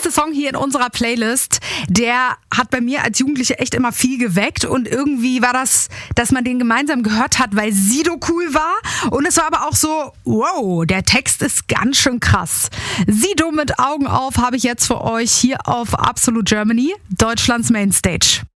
nächste Song hier in unserer Playlist, der hat bei mir als Jugendliche echt immer viel geweckt und irgendwie war das, dass man den gemeinsam gehört hat, weil Sido cool war und es war aber auch so, wow, der Text ist ganz schön krass. Sido mit Augen auf habe ich jetzt für euch hier auf Absolute Germany, Deutschlands Mainstage.